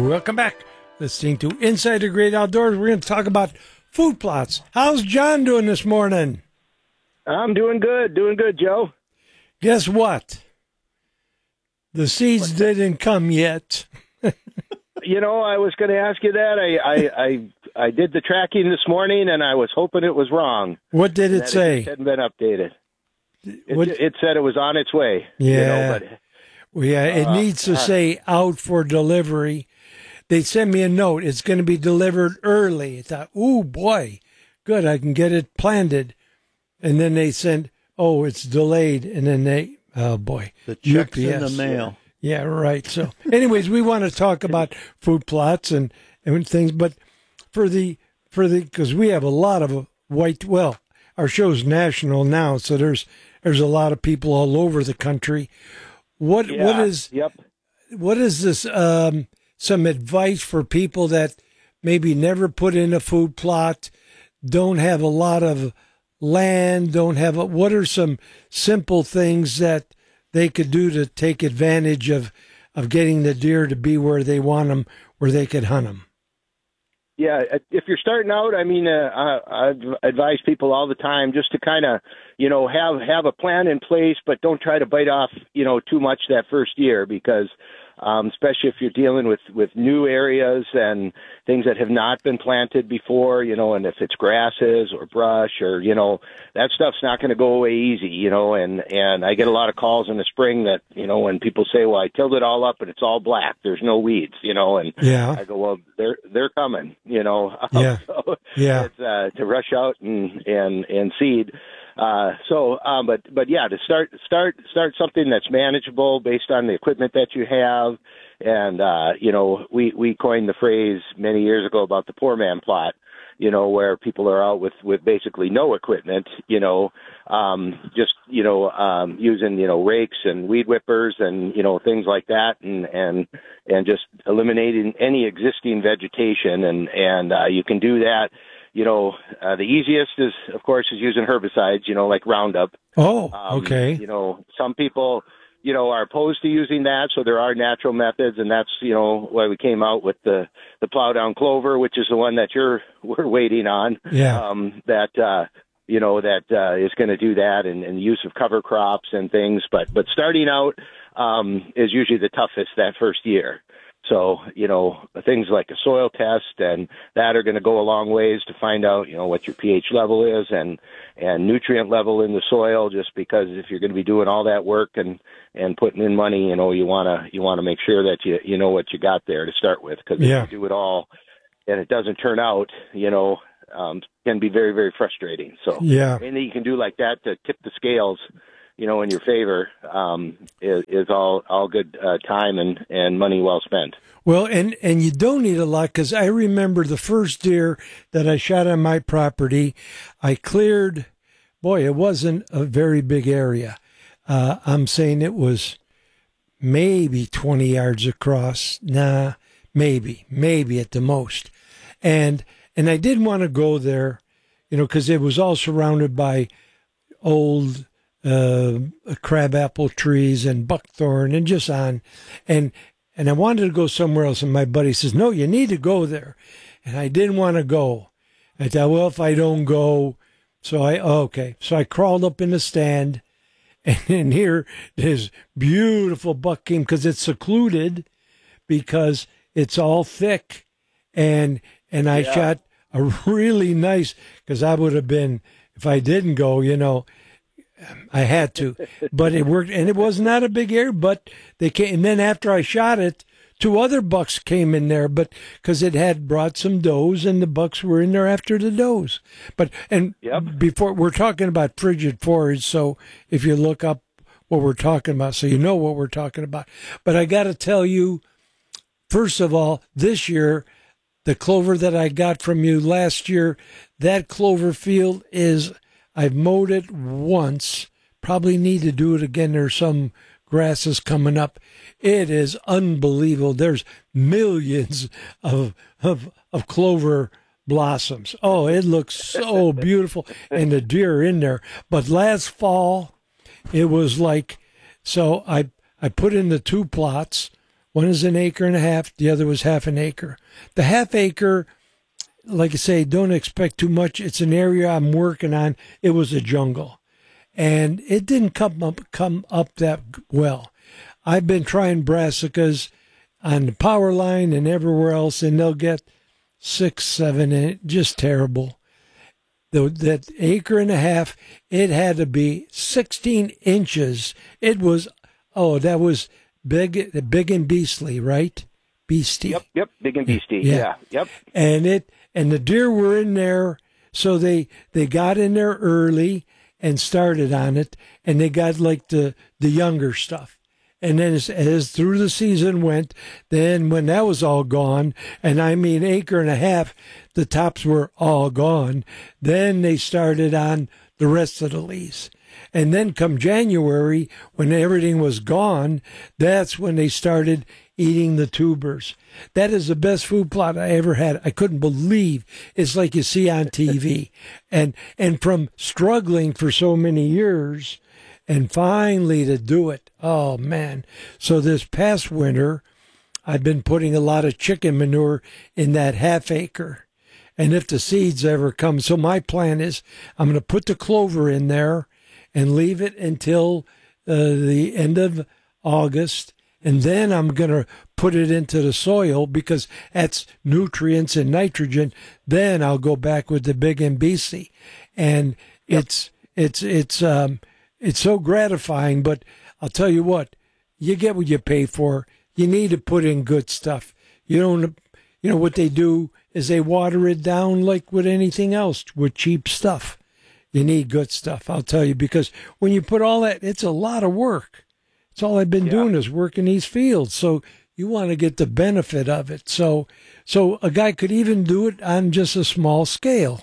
Welcome back. Listening to Inside the Great Outdoors. We're going to talk about food plots. How's John doing this morning? I'm doing good, Joe. Guess what? The seeds didn't come yet. You know, I was going to ask you that. I did the tracking this morning, and I was hoping it was wrong. What did it say? It hadn't been updated. It said it was on its way. Yeah. You know, but, it needs to say out for delivery. They sent me a note. It's going to be delivered early. I thought, oh, boy, good. I can get it planted. And then they sent, oh, it's delayed. And then oh, boy. The check's UPS. in the mail. Yeah, right. So anyways, we want to talk about food plots and things. But because we have a lot of our show's national now. So there's a lot of people all over the country. What is this, some advice for people that maybe never put in a food plot, don't have a lot of land, what are some simple things that they could do to take advantage of getting the deer to be where they want them, where they could hunt them? Yeah, if you're starting out, I mean, I advise people all the time just to kind of, have a plan in place, but don't try to bite off, too much that first year because especially if you're dealing with new areas and things that have not been planted before, and if it's grasses or brush or, that stuff's not going to go away easy, and I get a lot of calls in the spring that, when people say, well, I tilled it all up and it's all black, there's no weeds, and yeah. I go, well, they're coming, Yeah. So yeah. It's, to rush out and seed. But yeah, to start something that's manageable based on the equipment that you have. And, we coined the phrase many years ago about the poor man plot, where people are out with basically no equipment, using, rakes and weed whippers and, things like that and just eliminating any existing vegetation. And you can do that. The easiest is, of course, using herbicides, like Roundup. Oh, okay. Some people, are opposed to using that. So there are natural methods. And that's, why we came out with the plow down clover, which is the one that we're waiting on. Yeah. That is going to do that and the use of cover crops and things. But starting out is usually the toughest that first year. So, things like a soil test and that are going to go a long ways to find out, what your pH level is and nutrient level in the soil, just because if you're going to be doing all that work and putting in money, you want to make sure that you know what you got there to start with. Because if you do it all and it doesn't turn out, can be very, very frustrating. So anything you can do like that to tip the scales, in your favor, is all good time and money well spent. Well, and you don't need a lot, because I remember the first deer that I shot on my property, I cleared, it wasn't a very big area. I'm saying it was maybe 20 yards across. Nah, maybe at the most. And I didn't want to go there, because it was all surrounded by old crabapple trees and buckthorn and just on. And I wanted to go somewhere else. And my buddy says, no, you need to go there. And I didn't want to go. I thought, well, if I don't go, so I crawled up in the stand, and here this beautiful buck came, because it's secluded, because it's all thick. And I shot a really nice, because I would have been, if I didn't go, I had to, but it worked, and it was not a big area, but they came, and then after I shot it, 2 other bucks came in there, but because it had brought some does, and the bucks were in there after the does. Before, we're talking about frigid forage, so if you look up what we're talking about, so you know what we're talking about. But I got to tell you, first of all, this year, the clover that I got from you last year, that clover field I've mowed it once, probably need to do it again. There's some grasses coming up. It is unbelievable. There's millions of clover blossoms. Oh, it looks so beautiful. And the deer are in there. But last fall, it was like, so I put in the 2 plots, One is an acre and a half. The other was half an acre. The half acre, like I say, don't expect too much. It's an area I'm working on. It was a jungle, and it didn't come up that well. I've been trying brassicas on the power line and everywhere else, and they'll get 6, 7, just terrible. That acre and a half, it had to be 16 inches. It was, that was big and beastly, right? Beastie. Yep, big and beastie. Yeah. Yep. And the deer were in there, so they got in there early and started on it, and they got like the younger stuff. And then as through the season went, then when that was all gone, and I mean acre and a half, the tops were all gone, then they started on the rest of the leaves. And then come January, when everything was gone, that's when they started eating the tubers. That is the best food plot I ever had. I couldn't believe it's like you see on TV. And from struggling for so many years, and finally to do it, oh man. So this past winter, I've been putting a lot of chicken manure in that half acre. And if the seeds ever come, so my plan is I'm going to put the clover in there and leave it until the end of August. And then I'm going to put it into the soil because that's nutrients and nitrogen. Then I'll go back with the big MBC. And it's so gratifying, but I'll tell you what, you get what you pay for. You need to put in good stuff. You know what they do is they water it down like with anything else, with cheap stuff. You need good stuff, I'll tell you, because when you put all that, it's a lot of work. It's all I've been doing is working these fields. So you want to get the benefit of it. So a guy could even do it on just a small scale.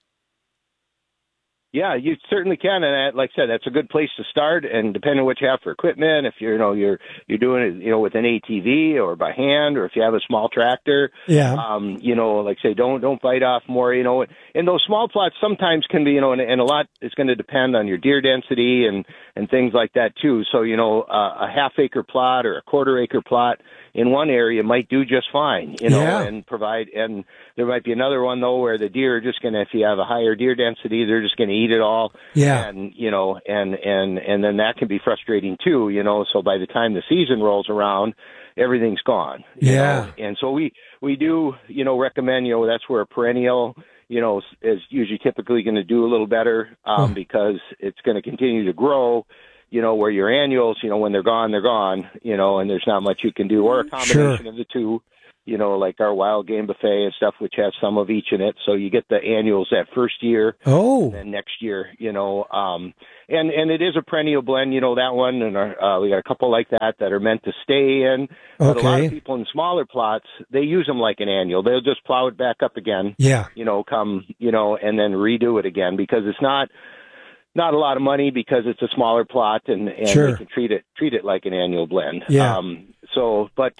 Yeah, you certainly can, and like I said, that's a good place to start. And depending on what you have for equipment, if you're doing it, with an ATV or by hand, or if you have a small tractor, like I say, don't bite off more. And those small plots sometimes can be, and a lot is going to depend on your deer density and things like that too. So a half acre plot or a quarter acre plot in one area might do just fine, and provide. And there might be another one though where the deer are just going to, if you have a higher deer density, they're just going to eat it all. Yeah. And and then that can be frustrating too. So by the time the season rolls around, everything's gone. you know? And so we do recommend that's where a perennial is usually typically going to do a little better because it's going to continue to grow. Where your annuals, when they're gone, and there's not much you can do, or a combination of the two, like our wild game buffet and stuff, which has some of each in it. So you get the annuals that first year. Oh. And then next year, and it is a perennial blend, that one. And we got a couple like that are meant to stay in. But a lot of people in smaller plots, they use them like an annual. They'll just plow it back up again. Yeah. And then redo it again because it's not a lot of money because it's a smaller plot and sure. they can treat it like an annual blend. Yeah. So that's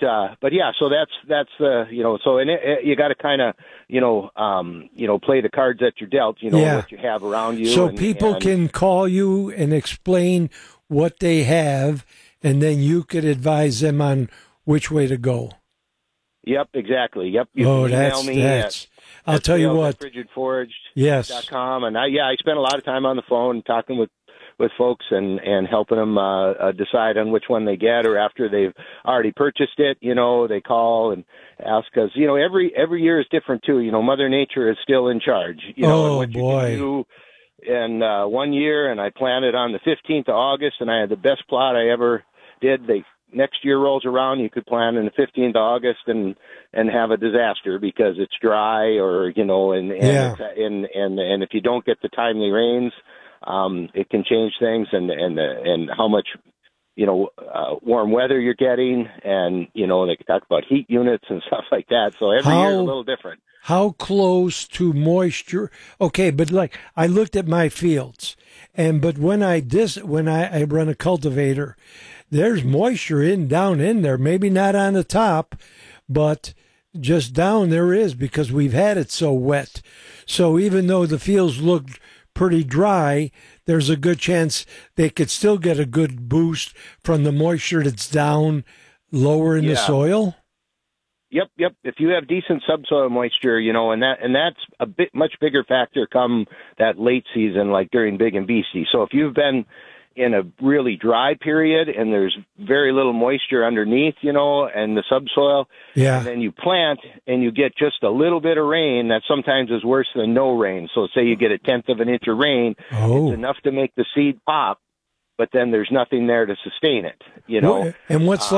so you got to kind of, play the cards that you're dealt, what you have around you. So people can call you and explain what they have, and then you could advise them on which way to go. Yep, exactly. Yep. You can email me I'll tell you what. FrigidForage.com. Yes. And I spend a lot of time on the phone talking with folks and helping them decide on which one they get, or after they've already purchased it, they call and ask us. Every year is different too. Mother Nature is still in charge. Oh, and what boy. You can do. And one year, and I planted on the 15th of August, and I had the best plot I ever did. Next year rolls around, you could plant on the 15th of August and have a disaster because it's dry, or and if you don't get the timely rains, it can change things and how much warm weather you're getting, and they can talk about heat units and stuff like that. So every year is a little different. How close to moisture? Okay, but like I looked at my fields, but when I run a cultivator, there's moisture down in there. Maybe not on the top, but just down there is, because we've had it so wet. So even though the fields looked pretty dry, there's a good chance they could still get a good boost from the moisture that's down lower in the soil? Yep. If you have decent subsoil moisture, and that's a bit much bigger factor come that late season, like during Big and Beastie. So if you've been in a really dry period and there's very little moisture underneath, and the subsoil, and then you plant and you get just a little bit of rain, that sometimes is worse than no rain. So say you get 1/10 of an inch of rain, it's enough to make the seed pop, but then there's nothing there to sustain it, And what's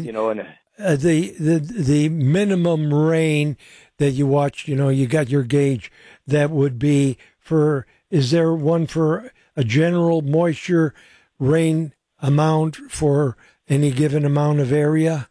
the minimum rain that you watch, you got your gauge, that would be is there one for a general moisture rain amount for any given amount of area?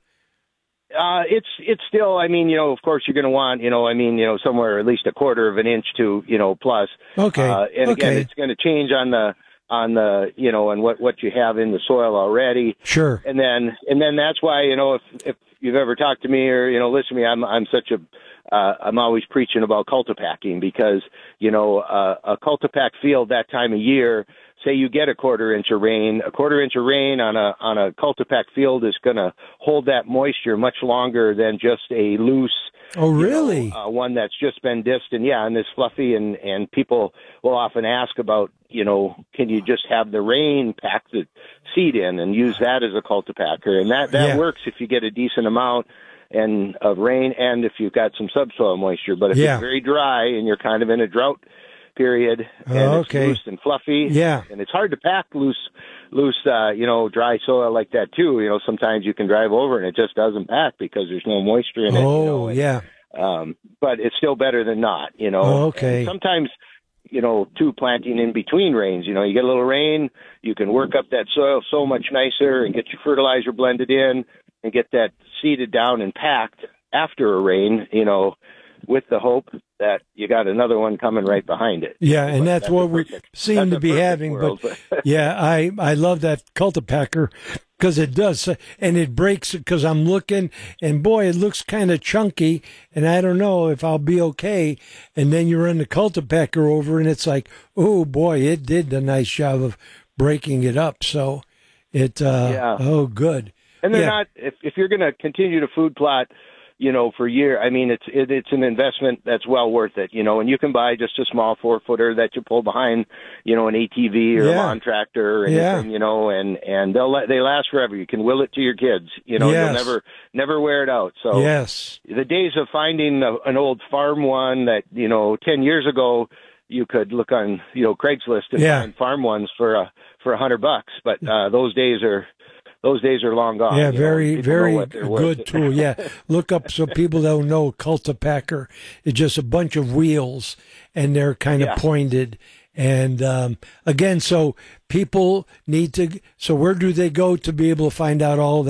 It's still, of course you're going to want, somewhere at least 1/4 of an inch to, plus. Okay. Again, it's going to change on the, and what you have in the soil already. Sure. And then that's why, if you've ever talked to me or, listen to me, I'm always preaching about cultipacking because, a cultipack field that time of year, say you get 1/4 inch of rain, 1/4 inch of rain on a cultipack field is going to hold that moisture much longer than just a loose. Oh, really? One that's just been dissed and it's fluffy and people will often ask about, can you just have the rain pack the seed in and use that as a cultipacker? And that works if you get a decent amount of rain and if you've got some subsoil moisture. But if it's very dry and you're kind of in a drought period and it's loose and fluffy, and it's hard to pack loose, dry soil like that too. Sometimes you can drive over and it just doesn't pack because there's no moisture in it. But it's still better than not, Okay. And sometimes, too, planting in between rains, you get a little rain, you can work up that soil so much nicer and get your fertilizer blended in and get that seeded down and packed after a rain, with the hope that you got another one coming right behind it. Yeah, and that's what we seem to be having. World. But I love that cultipacker because it does, and it breaks because I'm looking, and boy, it looks kind of chunky, and I don't know if I'll be okay. And then you run the cultipacker over, and it's like, oh boy, it did a nice job of breaking it up. So oh, good. And they're not, if you're going to continue to food plot, for a year, it's an investment that's well worth it, and you can buy just a small 4-footer that you pull behind, an ATV or a lawn tractor or anything, and they last forever. You can will it to your kids, you'll never wear it out. So the days of finding an old farm one that, 10 years ago, you could look on, Craigslist and find farm ones for $100, but those days are long gone. Yeah, very good tool. Yeah, look up so people don't know cultipacker. It's just a bunch of wheels, and they're kind of pointed. And again, so people need to. So where do they go to be able to find out all that?